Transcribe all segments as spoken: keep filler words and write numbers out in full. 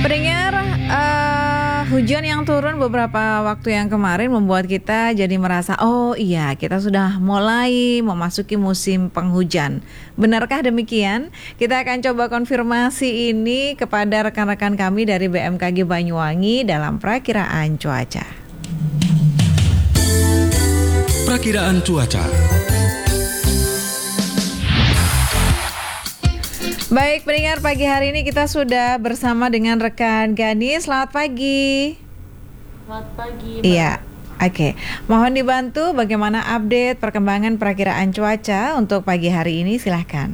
Pendengar, uh, hujan yang turun beberapa waktu yang kemarin membuat kita jadi merasa, oh iya, kita sudah mulai memasuki musim penghujan. Benarkah demikian? Kita akan coba konfirmasi ini kepada rekan-rekan kami dari B M K G Banyuwangi dalam perakiraan cuaca. Perakiraan cuaca. Baik pendengar, pagi hari ini kita sudah bersama dengan rekan Gani. Selamat pagi. Selamat pagi. Iya, oke. Okay. Mohon dibantu bagaimana update perkembangan perakiraan cuaca untuk pagi hari ini, silahkan.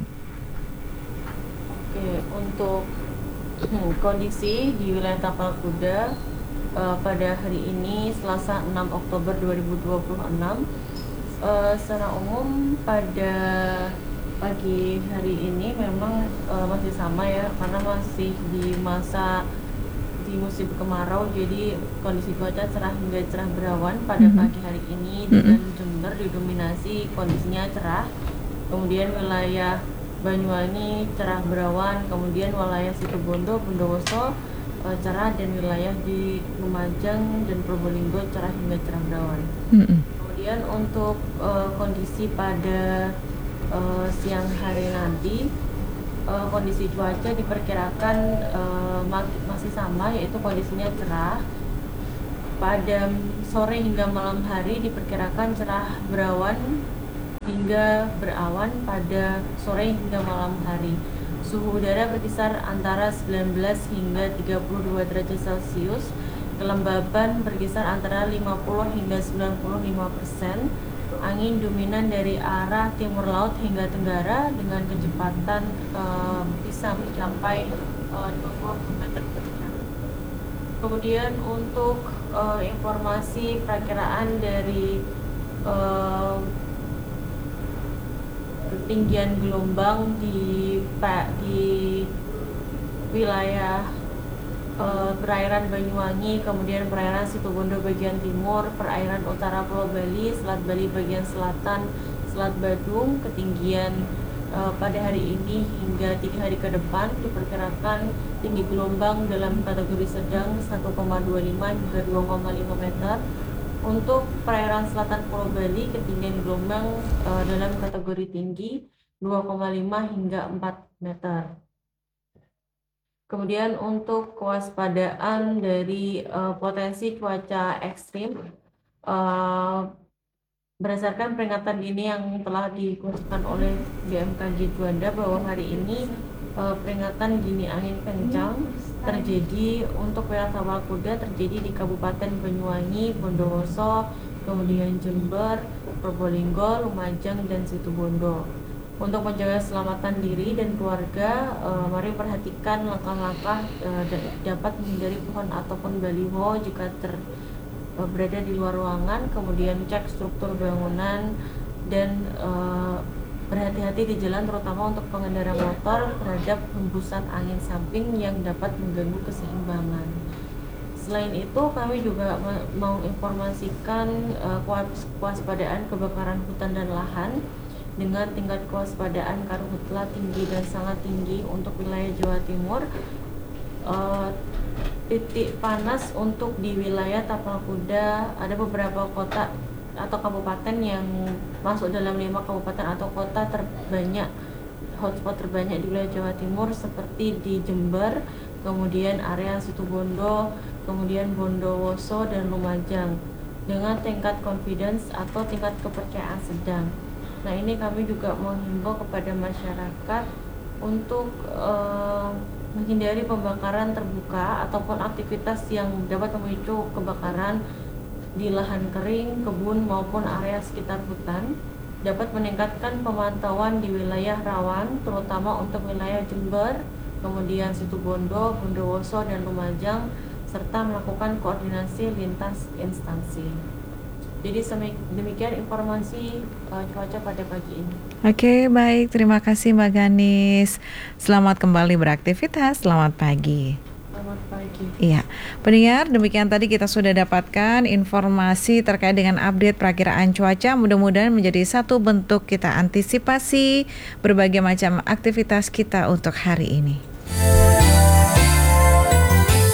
Oke, untuk hmm, kondisi di wilayah Tapal Kuda uh, pada hari ini Selasa enam Oktober dua ribu dua puluh enam, uh, secara umum pada pagi hari ini memang uh, masih sama ya, karena masih di masa di musim kemarau, jadi kondisi cuaca cerah hingga cerah berawan pada mm-hmm. pagi hari ini dengan Jember didominasi kondisinya cerah, kemudian wilayah Banyuwangi cerah berawan, kemudian wilayah Situbondo, Bondowoso uh, cerah, dan wilayah di Lumajang dan Probolinggo cerah hingga cerah berawan. Mm-hmm. Kemudian untuk uh, kondisi pada Uh, siang hari nanti, uh, kondisi cuaca diperkirakan uh, ma- masih sama, yaitu kondisinya cerah. Pada sore hingga malam hari diperkirakan cerah berawan hingga berawan pada sore hingga malam hari. Suhu udara berkisar antara sembilan belas hingga tiga puluh dua derajat Celcius. Kelembaban berkisar antara lima puluh hingga sembilan puluh lima persen. Angin dominan dari arah timur laut hingga tenggara dengan kecepatan uh, bisa mencapai uh, dua puluh kilometer per jam. Kemudian untuk uh, informasi perakiraan dari uh, ketinggian gelombang di di wilayah Uh, perairan Banyuwangi, kemudian perairan Situbondo bagian timur, perairan utara Pulau Bali, Selat Bali bagian selatan, Selat Badung, ketinggian uh, pada hari ini hingga tiga hari ke depan diperkirakan tinggi gelombang dalam kategori sedang satu koma dua lima hingga dua koma lima meter. Untuk perairan selatan Pulau Bali, ketinggian gelombang uh, dalam kategori tinggi dua koma lima hingga empat meter. Kemudian untuk kewaspadaan dari uh, potensi cuaca ekstrim, uh, berdasarkan peringatan dini yang telah dikeluarkan oleh B M K G Juanda bahwa hari ini uh, peringatan dini angin kencang terjadi untuk wilayah Tapal Kuda terjadi di Kabupaten Banyuwangi, Bondowoso, kemudian Jember, Probolinggo, Lumajang, dan Situbondo. Untuk menjaga keselamatan diri dan keluarga, uh, mari perhatikan langkah-langkah uh, dapat menghindari pohon ataupun baliho jika ter, uh, berada di luar ruangan. Kemudian cek struktur bangunan dan uh, berhati-hati di jalan, terutama untuk pengendara motor terhadap hembusan angin samping yang dapat mengganggu keseimbangan. Selain itu, kami juga mau informasikan uh, kewaspadaan kebakaran hutan dan lahan dengan tingkat kewaspadaan karhutla tinggi dan sangat tinggi untuk wilayah Jawa Timur. Uh, titik panas untuk di wilayah Tapal Kuda, ada beberapa kota atau kabupaten yang masuk dalam lima kabupaten atau kota terbanyak, hotspot terbanyak di wilayah Jawa Timur, seperti di Jember, kemudian area Situbondo, kemudian Bondowoso dan Lumajang dengan tingkat confidence atau tingkat kepercayaan sedang. Nah, ini kami juga menghimbau kepada masyarakat untuk uh, menghindari pembakaran terbuka ataupun aktivitas yang dapat memicu kebakaran di lahan kering, kebun maupun area sekitar hutan. Dapat meningkatkan pemantauan di wilayah rawan, terutama untuk wilayah Jember, kemudian Situbondo, Bondowoso, dan Lumajang, serta melakukan koordinasi lintas instansi. Jadi demikian informasi uh, cuaca pada pagi ini. Oke, baik. Terima kasih Mbak Ganis. Selamat kembali beraktivitas. Selamat pagi. Selamat pagi. Iya, pendengar, demikian tadi kita sudah dapatkan informasi terkait dengan update perakiraan cuaca. Mudah-mudahan menjadi satu bentuk kita antisipasi berbagai macam aktivitas kita untuk hari ini.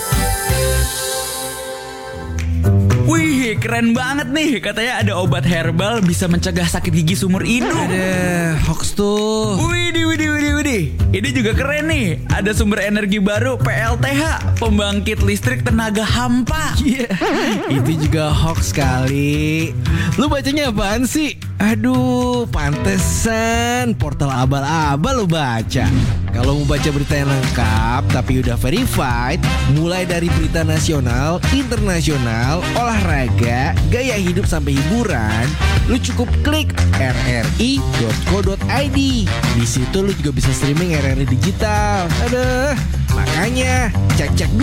keren banget nih. Katanya ada obat herbal bisa mencegah sakit gigi seumur hidup. Ada hoax tuh. Widih, widih, widih, widih. Ini juga keren nih. Ada sumber energi baru P L T H, pembangkit listrik tenaga hampa. Iya, itu juga hoax kali. Lu bacanya apaan sih? Aduh, pantesan portal abal-abal lu baca. Kalau mau baca berita yang lengkap tapi udah verified, mulai dari berita nasional, internasional, olahraga, gaya hidup sampai hiburan, lu cukup klik r r i dot co dot i d. Di situ lu juga bisa streaming R R I digital. Aduh, makanya cek-cek